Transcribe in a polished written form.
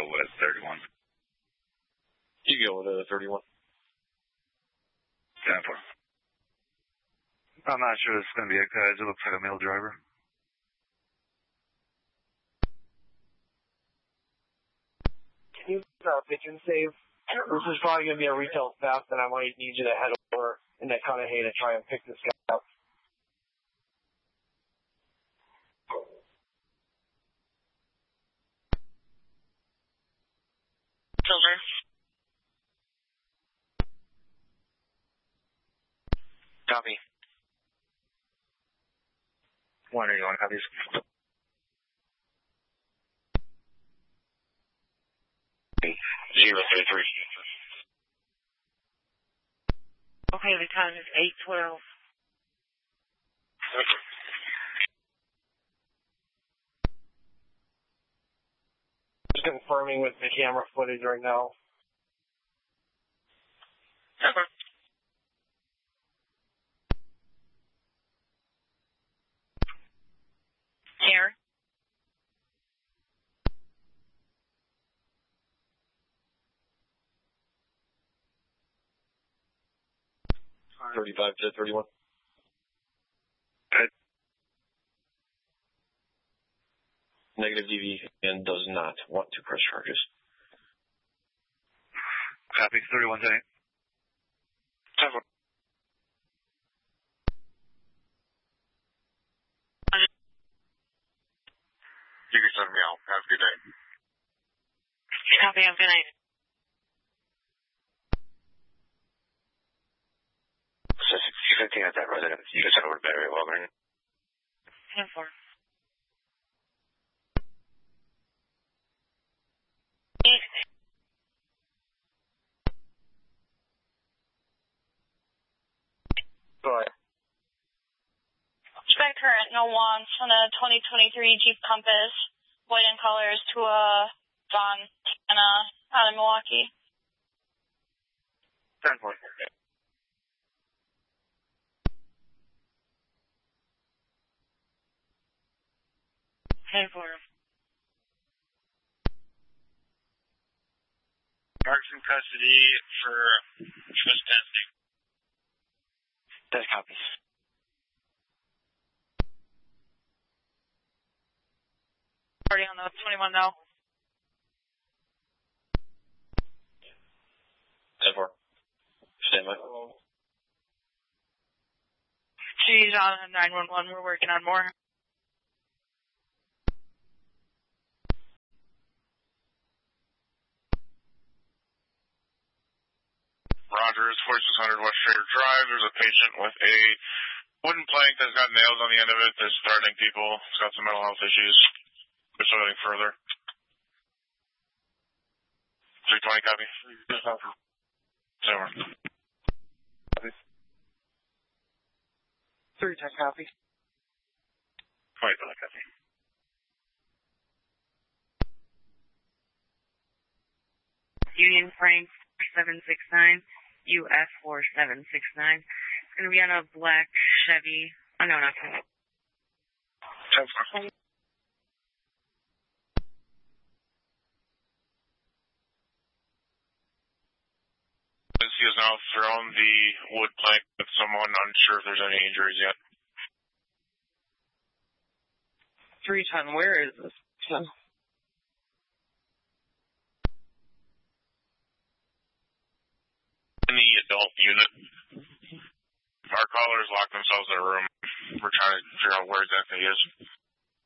with 31. You go with 31. 10-4. I'm not sure it's going to be a guys. It looks like a male driver. Can you pigeon save? This is probably going to be a retail theft, and I might need you to head over in that kind of hay to try and pick this guy up. Filter. Copy. One, you want to copy this? Zero 33. Okay, the time is 8:12. Just confirming with the camera footage right now. Okay. Here. Right. 35 to 31. Okay. Negative DV and does not want to press charges. Copy. 31 10. 10-4. You can send me out. Have a good day. Copy, have a good night. 615 at that residence. You can send over to Barry Wellman. 10-4. Go ahead. Spec current, no wants on a 2023 Jeep Compass, white in colors to a Fontana out of Milwaukee. 10-4. Mark's in custody for just testing. That copies. Already on the 21 now. 10-4. Stand by. She's on 911. We're working on more. Rogers, 4600 West Trader Drive. There's a patient with a wooden plank that's got nails on the end of it that's threatening people. It's got some mental health issues. There's nothing further. 320 copy. 7. Copy. 310 copy. 25 copy. Union Frank 4769, UF 4769. It's going to be on a black Chevy. Oh, no, not Chevy. 10-4. He has now thrown the wood plank at someone. Unsure if there's any injuries yet. 310, where is this? In the adult unit. Our callers locked themselves in a room. We're trying to figure out where exactly he is.